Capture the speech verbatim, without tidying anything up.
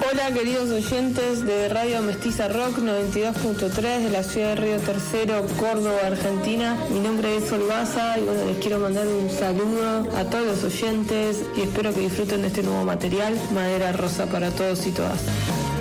Hola queridos oyentes de Radio Mestiza Rock noventa y dos punto tres de la ciudad de Río Tercero, Córdoba, Argentina. Mi nombre es Olgaza y bueno, les quiero mandar un saludo a todos los oyentes y espero que disfruten de este nuevo material, Madera Rosa para todos y todas.